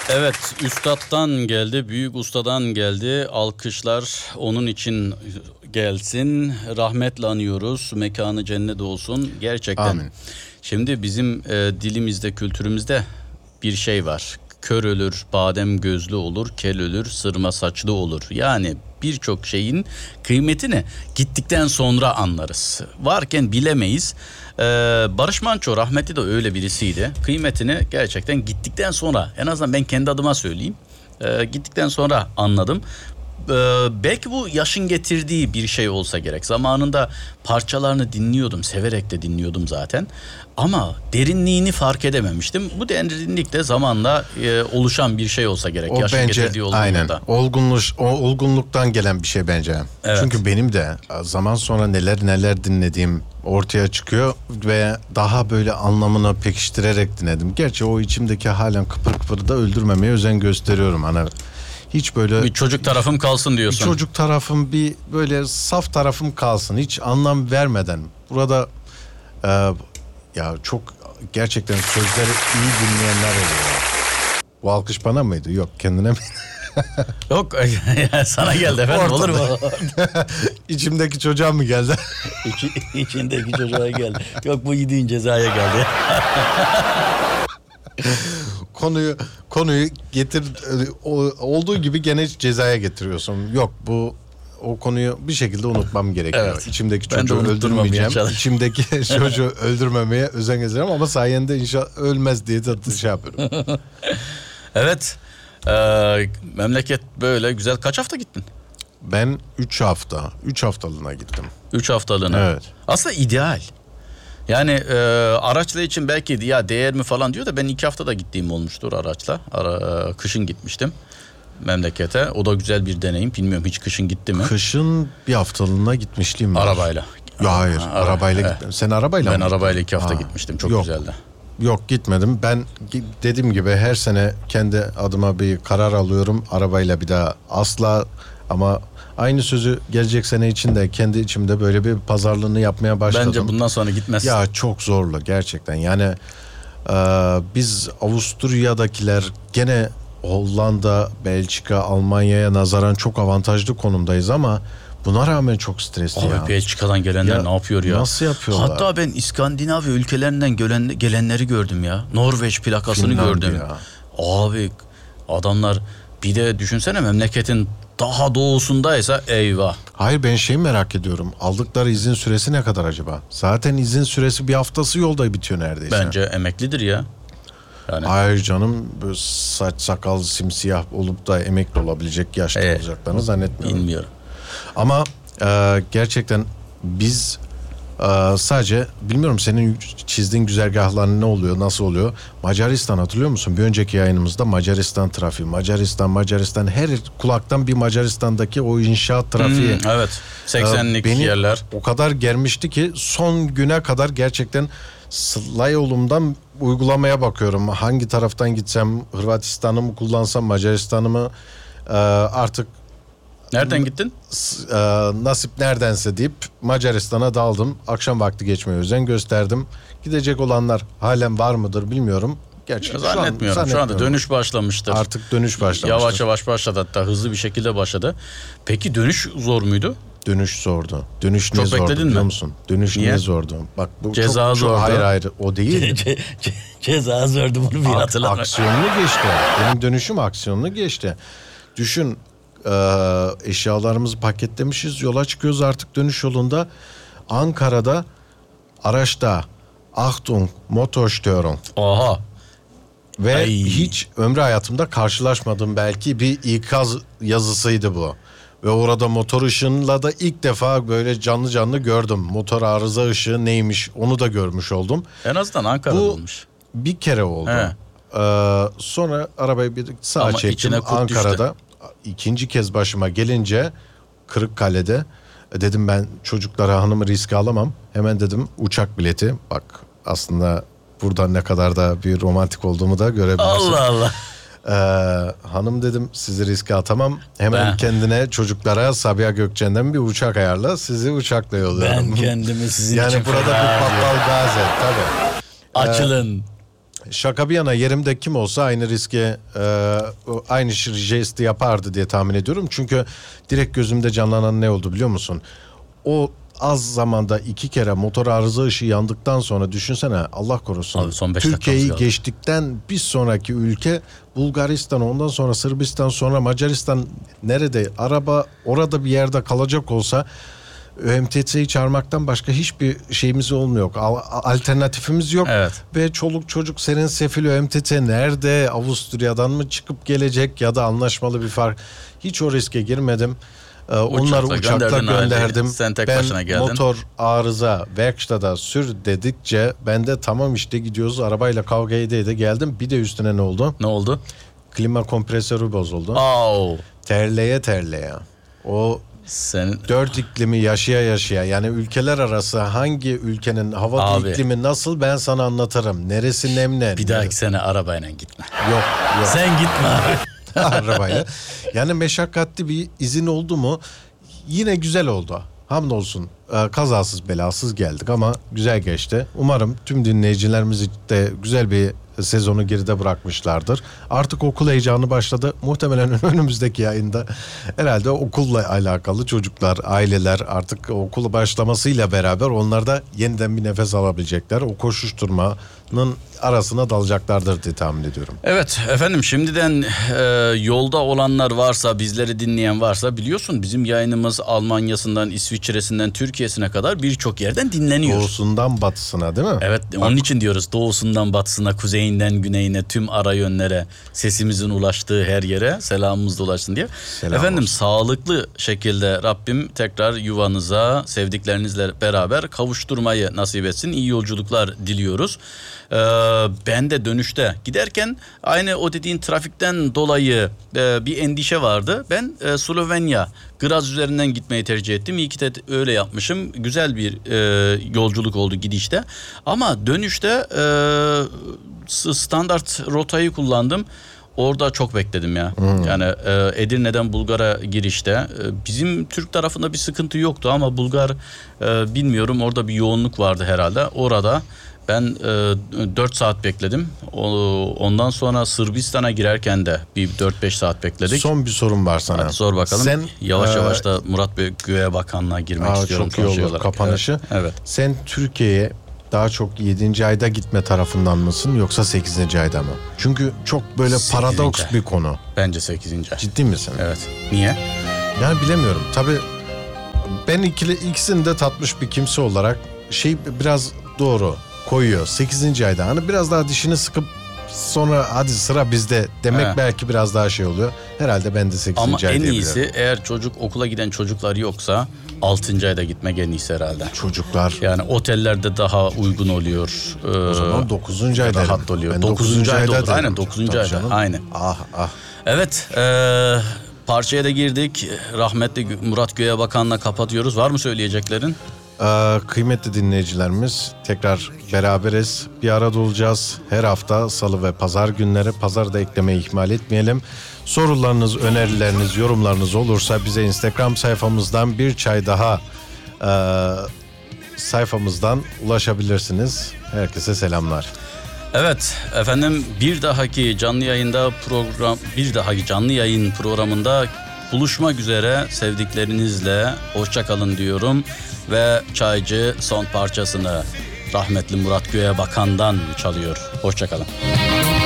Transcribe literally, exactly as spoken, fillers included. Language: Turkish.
Evet, üstattan geldi, büyük ustadan geldi. Alkışlar onun için gelsin. Rahmetle anıyoruz. Mekanı cennet olsun. Gerçekten. Amin. Şimdi bizim e, dilimizde, kültürümüzde bir şey var. Kör ölür, badem gözlü olur, kel ölür, sırma saçlı olur. Yani birçok şeyin kıymetini gittikten sonra anlarız. Varken bilemeyiz. Ee, Barış Manço rahmetli de öyle birisiydi. Kıymetini gerçekten gittikten sonra, en azından ben kendi adıma söyleyeyim. Ee, gittikten sonra anladım. Ee, belki bu yaşın getirdiği bir şey olsa gerek. Zamanında parçalarını dinliyordum, severek de dinliyordum zaten. Ama derinliğini fark edememiştim. Bu derinlik de zamanla e, oluşan bir şey olsa gerek. O yaşın bence getirdiği aynen da. olgunluş, o olgunluktan gelen bir şey bence. Evet. Çünkü benim de zaman sonra neler neler dinlediğim ortaya çıkıyor ve daha böyle anlamını pekiştirerek dinledim. Gerçi o içimdeki halen kıpır kıpır da öldürmemeye özen gösteriyorum. Hani hiç böyle Bir çocuk tarafım kalsın diyorsun. bir çocuk tarafım, bir böyle saf tarafım kalsın. Hiç anlam vermeden. Burada e, ya çok gerçekten sözleri iyi dinleyenler oluyor. Bu alkış bana mıydı? Yok, kendine mi? Yok sana geldi efendim, olur mu? İçimdeki çocuğa mı geldi? İçi, içindeki çocuğa geldi. Yok, bu yediğin cezaya geldi. konuyu konuyu getir olduğu gibi gene cezaya getiriyorsun. Yok, bu o konuyu bir şekilde unutmam gerekiyor. Evet. İçimdeki Ben de çocuğu unutturmamaya öldürmeyeceğim. çalışıyorum. İçimdeki çocuğu öldürmemeye özen gösteriyorum ama sayende inşallah ölmez diye de şey yapıyorum. Evet. Ee, memleket böyle güzel. Kaç hafta gittin? Ben üç hafta, üç haftalığına gittim. üç haftalığına. Evet. Aslında ideal. Yani e, araçla için belki ya değer mi falan diyor da ben iki hafta da gittiğim olmuştur araçla. Ara, e, kışın gitmiştim memlekete. O da güzel bir deneyim. Bilmiyorum, hiç kışın gitti mi? Kışın bir haftalığına gitmişliğim var. Arabayla. Ya hayır, Ha, arabayla evet. gittim. Sen arabayla Ben mı gittin? arabayla iki hafta Ha. gitmiştim. Çok Yok. güzeldi. Yok, gitmedim. Ben dediğim gibi her sene kendi adıma bir karar alıyorum. Arabayla bir daha asla, ama aynı sözü gelecek sene için de kendi içimde böyle bir pazarlığını yapmaya başladım. Bence bundan sonra gitmez. Ya çok zorlu gerçekten. Yani e, biz Avusturya'dakiler gene Hollanda, Belçika, Almanya'ya nazaran çok avantajlı konumdayız ama buna rağmen çok stresli Abi ya. Belçika'dan gelenler Ya ne yapıyor ya? nasıl yapıyorlar? Hatta ben İskandinavya ülkelerinden gelen, gelenleri gördüm ya. Norveç plakasını Finlandiya gördüm. ya. Abi adamlar, bir de düşünsene memleketin daha doğusundaysa eyvah. Hayır, ben şey merak ediyorum. Aldıkları izin süresi ne kadar acaba? Zaten izin süresi bir haftası yolda bitiyor neredeyse. Bence emeklidir ya. Yani Hayır canım, böyle saç sakal simsiyah olup da emekli olabilecek yaşta Evet. olacaklarını zannetmiyorum. bilmiyorum. Ama e, gerçekten biz e, sadece bilmiyorum senin çizdiğin güzergahlar ne oluyor, nasıl oluyor? Macaristan, hatırlıyor musun? Bir önceki yayınımızda Macaristan trafiği, Macaristan, Macaristan, her kulaktan bir Macaristan'daki o inşaat trafiği. Hmm, evet. seksenlik Ee, beni yerler. o kadar germişti ki son güne kadar gerçekten Sıla yolumdan uygulamaya bakıyorum. Hangi taraftan gitsem, Hırvatistan'ı mı kullansam, Macaristan'ı mı, ee, artık Nereden gittin? e, nasip neredense deyip Macaristan'a daldım. Akşam vakti geçmeye özen gösterdim. Gidecek olanlar halen var mıdır bilmiyorum. Gerçi şu an Zannetmiyorum. Şu anda zannetmiyorum. dönüş başlamıştır. Artık dönüş başlamıştır. Yavaş yavaş başladı, hatta hızlı bir şekilde başladı. Peki dönüş zor muydu? Dönüş zordu. Dönüş Çok ne zordu bekledin biliyor mi? musun? Dönüş Niye? ne zordu? Bak bu Ceza çok, çok zordu. hayır hayır o değil. Ce- ce- Ceza zordu, bunu bir Ak- hatırlamak. aksiyonlu geçti. Benim dönüşüm aksiyonlu geçti. Düşün, e, eşyalarımızı paketlemişiz, yola çıkıyoruz artık dönüş yolunda. Ankara'da araçta Achtung Motorstörung Oha. ve Ay. hiç ömrü hayatımda karşılaşmadığım belki bir ikaz yazısıydı bu. Ve orada motor ışığıyla da ilk defa böyle canlı canlı gördüm. Motor arıza ışığı neymiş onu da görmüş oldum. En azından Ankara'da Bu- olmuş. Bir kere oldu. He. Ee, sonra arabayı bir sağa Ama çektim içine kurt Ankara'da. İkinci kez başıma gelince Kırıkkale'de e, dedim ben çocuklara, hanımı riske alamam. Hemen dedim uçak bileti. Bak aslında buradan ne kadar da bir romantik olduğumu da görebilirsin. Allah Allah. Ee, hanım dedim sizi riske atamam. Hemen Ben- kendine çocuklara Sabiha Gökçen'den bir uçak ayarla. Sizi uçakla yolluyorum. Ben kendimi sizin yani için burada feda bir ediyorum. Battal Gazi tabii. Açılın. Şaka bir yana yerimde kim olsa aynı riske e, aynı jesti yapardı diye tahmin ediyorum. Çünkü direkt gözümde canlanan ne oldu biliyor musun? O az zamanda iki kere motor arıza ışığı yandıktan sonra düşünsene, Allah korusun. Abi son beş Türkiye'yi dakikamız kaldı. geçtikten bir sonraki ülke Bulgaristan, ondan sonra Sırbistan, sonra Macaristan, nerede araba orada bir yerde kalacak olsa Ö M T S'yi çağırmaktan başka hiçbir şeyimiz olmuyor. Alternatifimiz yok. Evet. Ve çoluk çocuk senin sefil Ö M T S nerede? Avusturya'dan mı çıkıp gelecek ya da anlaşmalı bir fark? Hiç o riske girmedim. Ee, onları uçakla gönderdim. Sen tek ben başına geldin. Motor arıza verktada sür dedikçe ben de tamam işte gidiyoruz, arabayla kavga ede ede geldim. Bir de üstüne ne oldu? Ne oldu? Klima kompresörü bozuldu. Au. Terleye terleye. O Senin dört iklimi yaşaya yaşaya, yani ülkeler arası hangi ülkenin hava Abi. iklimi nasıl ben sana anlatırım. Neresi nemli? bir dahaki sene arabayla gitme. Yok yok. Sen gitme abi. Arabayla. Yani meşakkatli bir izin oldu mu? Yine güzel oldu. Hamdolsun e, kazasız belasız geldik ama güzel geçti. Umarım tüm dinleyicilerimiz de güzel bir sezonu geride bırakmışlardır. Artık okul heyecanı başladı. Muhtemelen önümüzdeki yayında herhalde okulla alakalı çocuklar, aileler artık okulu başlamasıyla beraber onlar da yeniden bir nefes alabilecekler. O koşuşturmanın arasına dalacaklardır diye tahmin ediyorum. Evet efendim, şimdiden e, yolda olanlar varsa, bizleri dinleyen varsa, biliyorsun bizim yayınımız Almanya'sından, İsviçre'sinden, Türkiye'sine kadar birçok yerden dinleniyor. Doğusundan batısına değil mi? Evet, onun için diyoruz doğusundan batısına, kuzeyinden güneyine, tüm ara yönlere, sesimizin ulaştığı her yere selamımız da ulaşsın diye. Selam Efendim olsun. sağlıklı şekilde Rabbim tekrar yuvanıza, sevdiklerinizle beraber kavuşturmayı nasip etsin. İyi yolculuklar diliyoruz. Ee, ben de dönüşte giderken aynı o dediğin trafikten dolayı e, bir endişe vardı. Ben e, Slovenya, Graz üzerinden gitmeyi tercih ettim. İyi ki de öyle yapmışım. Güzel bir e, yolculuk oldu gidişte. Ama dönüşte e, standart rotayı kullandım. Orada çok bekledim ya. Hmm. Yani e, Edirne'den Bulgar'a girişte e, bizim Türk tarafında bir sıkıntı yoktu ama Bulgar e, bilmiyorum, orada bir yoğunluk vardı herhalde. Orada ben e, dört saat bekledim. O, ondan sonra Sırbistan'a girerken de bir dört beş saat bekledik. Son bir sorum var sana. Hadi sor bakalım. Sen, yavaş e, yavaş da Murat Bey Göğe Bakanlığa girmek aa, istiyorum. çok iyi olur olarak. kapanışı. Evet, evet. Sen Türkiye'ye daha çok yedinci ayda gitme tarafından mısın yoksa sekizinci ayda mı? Çünkü çok böyle sekizinci paradoks ay. bir konu. Bence sekizinci ay. Ciddi misin? Evet. Niye? Yani bilemiyorum. Tabii ben ikili, ikisini de tatmış bir kimse olarak şey biraz doğru koyuyor. sekizinci ayda hani biraz daha dişini sıkıp sonra hadi sıra bizde demek He. belki biraz daha şey oluyor. Herhalde ben de sekizinci Ama ay en diyebilirim. iyisi, eğer çocuk okula giden çocuklar yoksa altıncı ayda gitmek en iyisi herhalde. Çocuklar. Yani otellerde daha uygun oluyor. Ee, O zaman dokuzuncu ayda. rahat oluyor. Ben dokuzuncu ayda olur. derim. Aynen dokuzuncu Tabii ayda. canım. Aynen. Ah ah. Evet. E, parçaya da girdik. Rahmetli Murat Göğe Bakan'la kapatıyoruz. Var mı söyleyeceklerin? Ee, kıymetli dinleyicilerimiz, tekrar beraberiz. Bir arada olacağız. Her hafta salı ve pazar günleri. Pazar da eklemeyi ihmal etmeyelim. Sorularınız, önerileriniz, yorumlarınız olursa bize Instagram sayfamızdan bir çay daha e, sayfamızdan ulaşabilirsiniz. Herkese selamlar. Evet efendim, bir dahaki canlı yayında program bir dahaki canlı yayın programında buluşmak üzere, sevdiklerinizle hoşça kalın diyorum ve Çaycı son parçasını rahmetli Murat Göğe Bakan'dan çalıyor. Hoşça kalın.